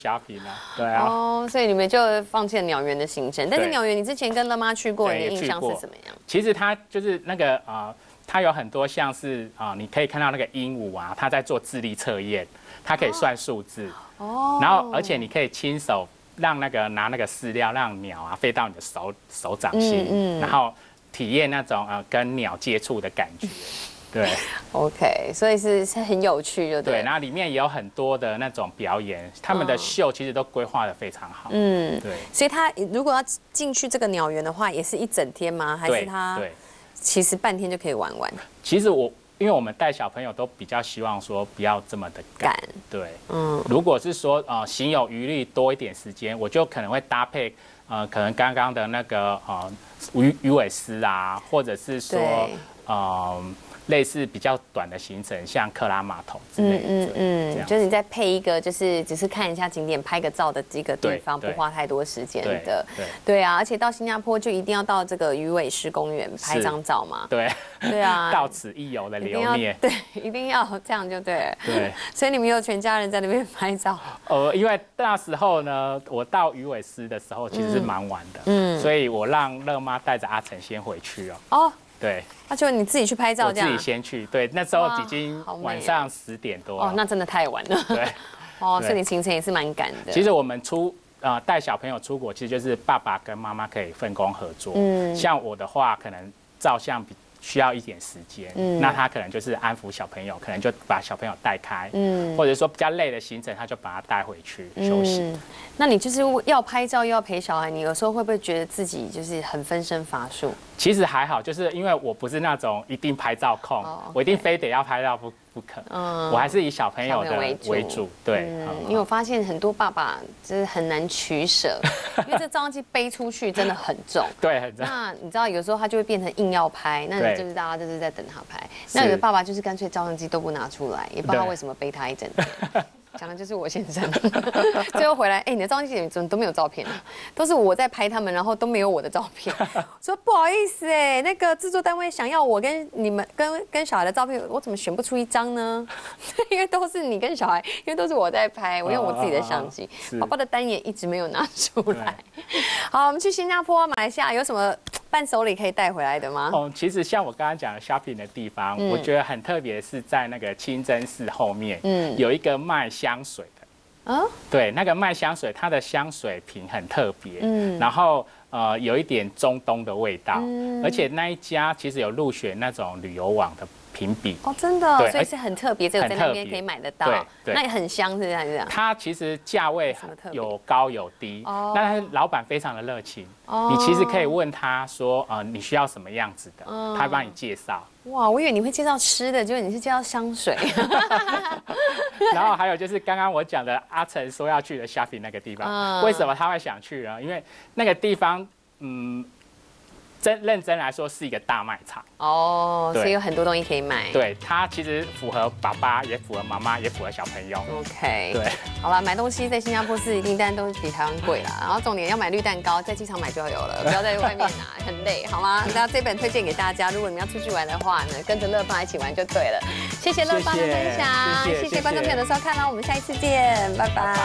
shopping 啊，对啊。 哦，所以你们就放弃了鸟园的行程。但是鸟园你之前跟乐妈去过，你的印象是怎么样？ 其实它就是那个它有很多像是你可以看到那个鹦鹉啊，它在做智力测验，它可以算数字。哦。然后而且你可以亲手让拿那个饲料，让鸟啊飞到你的手掌心，然后体验那种跟鸟接触的感觉。对 ，OK， 所以是很有趣，就对。 对，然后里面也有很多的那种表演，他们的秀其实都规划的非常好。对。 所以他如果要进去这个鸟园的话，也是一整天吗？还是他其实半天就可以玩完？ 其实因为我们带小朋友都比较希望说不要这么的赶。对。如果是说行有余力多一点时间，我就可能会搭配可能刚刚的那个鱼尾狮啊，或者是说类似比较短的行程，像克拉码头之类的， 就是你再配一个，就是只是看一下景点、拍个照的这个地方，不花太多时间的。对啊，而且到新加坡就一定要到这个鱼尾狮公园拍张照嘛。对啊， 到此一游的留念。 对，一定要这样就对了。 对， 所以你们有全家人在那边拍照。 因为那时候呢，我到鱼尾狮的时候其实是蛮晚的，所以我让乐妈带着阿成先回去哦。对， 就你自己去拍照这样。 我自己先去，对，那时候已经晚上10点多了。 那真的太晚了。 对， 所以你行程也是蛮赶的。 其实我们带小朋友出国，其实就是爸爸跟妈妈可以分工合作。像我的话，可能照相需要一点时间，那他可能就是安抚小朋友，可能就把小朋友带开，或者说比较累的行程，他就把他带回去休息。 那你就是要拍照又要陪小孩，你有时候会不会觉得自己就是很分身乏术？ 其实还好，就是因为我不是那种一定拍照控，我一定非得要拍照不可。我还是以小朋友的为主。对， 因为我发现很多爸爸就是很难取舍，因为这照相机背出去真的很重。 对，很重。 那你知道有时候他就会变成硬要拍，那你就是大家就是在等他拍。那有的爸爸就是干脆照相机都不拿出来，也不知道为什么背他一整天。讲的就是我先生，最后回来，你的照相机怎么都没有照片啊？都是我在拍他们，然后都没有我的照片。说不好意思那个制作单位想要我跟你们跟小孩的照片，我怎么选不出一张呢？因为都是你跟小孩，因为都是我在拍，我用我自己的相机，宝宝的单眼一直没有拿出来。好，我们去新加坡、马来西亚有什么伴手礼可以带回来的吗？ 其实像我刚刚讲的 shopping 的地方，我觉得很特别，是在那个清真寺后面，有一个卖香水的。对，那个卖香水，它的香水瓶很特别，然后有一点中东的味道，而且那一家其实有入选那种旅游网的评比。 真的，所以是很特别，只有在那边可以买得到。对，那也很香，是不是这样？ 它其实价位有高有低，但是老板非常的热情，你其实可以问他说，你需要什么样子的，他会帮你介绍。 哇，我以为你会介绍吃的，结果你是介绍香水。 然后还有就是刚刚我讲的阿成说要去的 shopping 那个地方，为什么他会想去呢？因为那个地方，认真来说是一个大卖场。 所以有很多东西可以买。 对，它其实符合爸爸，也符合妈妈，也符合小朋友。 OK。 对。 好了，买东西在新加坡是一定，但都比台湾贵啦。然后重点要买绿蛋糕，在机场买就有了，不要在外面拿，很累，好吗？那这本推荐给大家，如果你们要出去玩的话呢，跟着乐爸一起玩就对了。谢谢乐爸的分享，谢谢观众朋友的收看啦，我们下一次见，拜拜。